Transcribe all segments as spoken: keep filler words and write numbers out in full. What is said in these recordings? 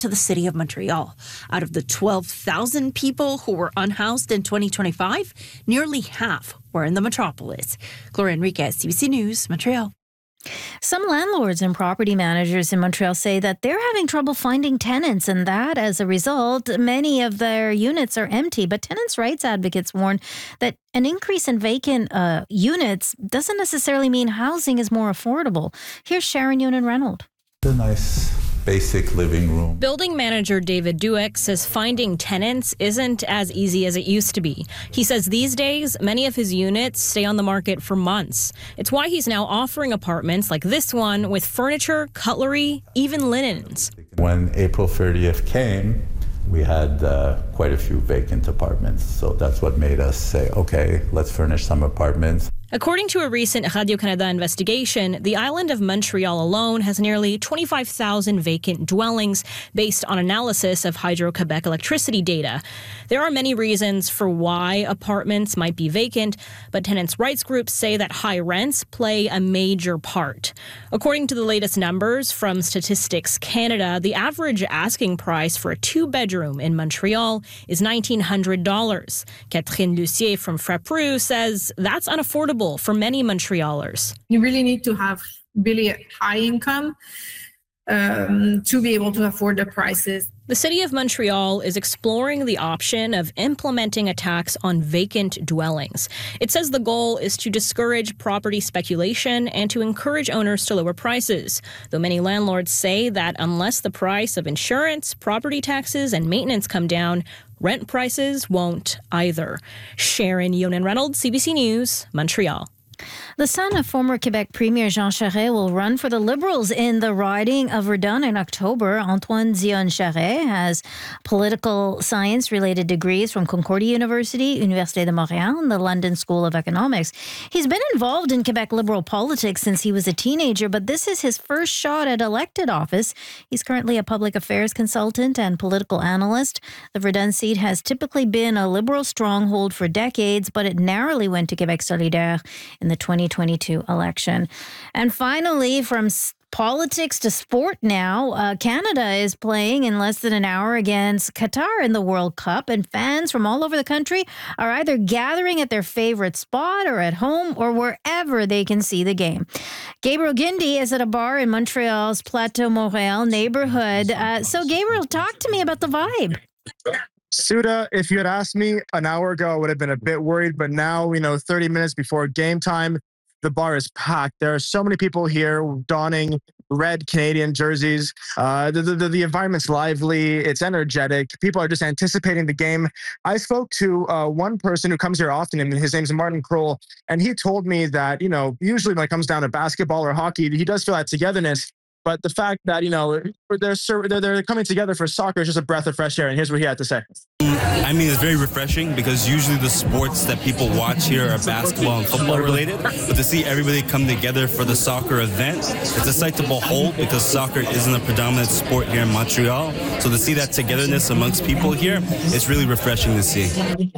to the city of Montreal. Out of the twelve thousand people who were unhoused in twenty twenty-five, nearly half were in the metropolis. Gloria Enriquez, C B C News, Montreal. Some landlords and property managers in Montreal say that they're having trouble finding tenants, and that as a result, many of their units are empty. But tenants' rights advocates warn that an increase in vacant uh, units doesn't necessarily mean housing is more affordable. Here's Sharon Yonan-Reynolds. A nice basic living room. Building manager David Dueck says finding tenants isn't as easy as it used to be. He says these days, many of his units stay on the market for months. It's why he's now offering apartments like this one with furniture, cutlery, even linens. When April thirtieth came, we had uh, quite a few vacant apartments. So that's what made us say, okay, let's furnish some apartments. According to a recent Radio-Canada investigation, the island of Montreal alone has nearly twenty-five thousand vacant dwellings based on analysis of Hydro-Quebec electricity data. There are many reasons for why apartments might be vacant, but tenants' rights groups say that high rents play a major part. According to the latest numbers from Statistics Canada, the average asking price for a two-bedroom in Montreal is nineteen hundred dollars. Catherine Lucier from Frappru says that's unaffordable for many Montrealers. You really need to have really high income um, to be able to afford the prices. The city of Montreal is exploring the option of implementing a tax on vacant dwellings. It says the goal is to discourage property speculation and to encourage owners to lower prices, though many landlords say that unless the price of insurance, property taxes, and maintenance come down, rent prices won't either. Sharon Yonan-Reynolds, C B C News, Montreal. The son of former Quebec Premier Jean Charest will run for the Liberals in the riding of Verdun in October. Antoine Dion Charest has political science-related degrees from Concordia University, Université de Montréal, and the London School of Economics. He's been involved in Quebec Liberal politics since he was a teenager, but this is his first shot at elected office. He's currently a public affairs consultant and political analyst. The Verdun seat has typically been a Liberal stronghold for decades, but it narrowly went to Québec solidaire in the twenty twenty-two election. And finally, from politics to sport now, uh, Canada is playing in less than an hour against Qatar in the World Cup, and fans from all over the country are either gathering at their favorite spot or at home or wherever they can see the game. Gabriel Gindi is at a bar in Montreal's Plateau Montréal neighborhood. Uh, so, Gabriel, talk to me about the vibe. Suda, if you had asked me an hour ago, I would have been a bit worried. But now, you know, thirty minutes before game time, the bar is packed. There are so many people here donning red Canadian jerseys. Uh, the, the, the environment's lively. It's energetic. People are just anticipating the game. I spoke to uh, one person who comes here often, and his name's Martin Kroll. And he told me that, you know, usually when it comes down to basketball or hockey, he does feel that togetherness. But the fact that, you know, they're, they're, they're coming together for soccer is just a breath of fresh air. And here's what he had to say. I mean, it's very refreshing because usually the sports that people watch here are basketball and football related. But to see everybody come together for the soccer event, it's a sight to behold because soccer isn't a predominant sport here in Montreal. So to see that togetherness amongst people here, it's really refreshing to see.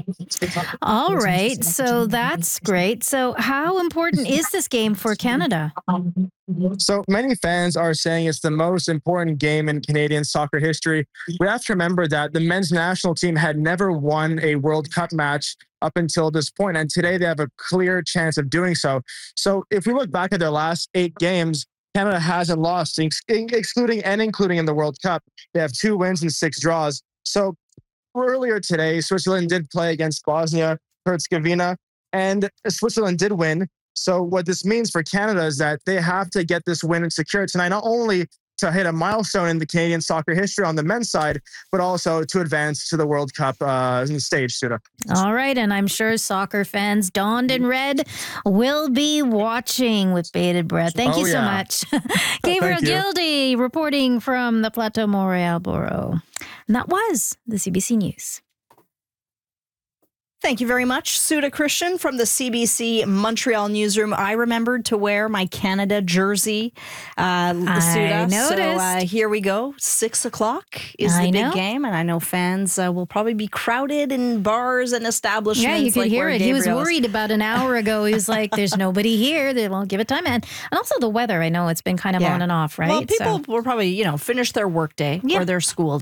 All right. So that's great. So how important is this game for Canada? So many fans are saying it's the most important game in Canadian soccer history. We have to remember that the men's national team had never won a World Cup match up until this point, and today they have a clear chance of doing so. So if we look back at their last eight games, Canada hasn't lost, excluding and including in the World Cup. They have two wins and six draws. So earlier today, Switzerland did play against Bosnia-Herzegovina, and Switzerland did win. So what this means for Canada is that they have to get this win and secure it tonight, not only to hit a milestone in the Canadian soccer history on the men's side, but also to advance to the World Cup uh, stage, Suda. All right, and I'm sure soccer fans donned in red will be watching with bated breath. Thank oh, you so yeah. much. Gabriel Gildy reporting from the Plateau Montréal Bureau. And that was the C B C News. Thank you very much, Suda Christian from the C B C Montreal newsroom. I remembered to wear my Canada jersey, uh, I Suda. noticed. So uh, here we go. Six o'clock is I the big know. game, and I know fans uh, will probably be crowded in bars and establishments. Yeah, you could like hear where it. He was Gabriel is. worried about an hour ago. He was like, there's nobody here. They won't give it time. And, and also the weather. I know it's been kind of Yeah. on and off, right? Well, people So- will probably, you know, finish their work day Yeah. or their school